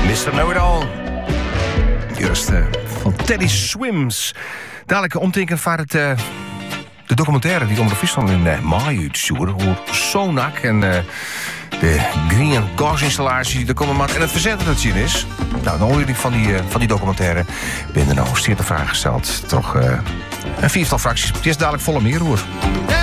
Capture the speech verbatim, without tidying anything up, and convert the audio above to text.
mister Know-it-all. Juist uh, van Teddy Swims. Dadelijk omtekenen vaart het... Uh, de documentaire die onder de Friesland in uh, maai uitzoeken. Over Sonak en uh, de green gasinstallatie die er komen maakt. En het verzet dat het zien is. Nou, dan hoor je van die, uh, van die documentaire. Ben er nou steeds de vraag gesteld. Toch uh, een viertal fracties. Het is dadelijk volle meer hoor.